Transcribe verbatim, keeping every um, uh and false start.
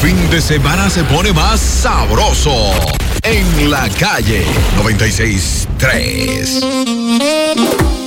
fin de semana se pone más sabroso. En la calle noventa y seis punto tres.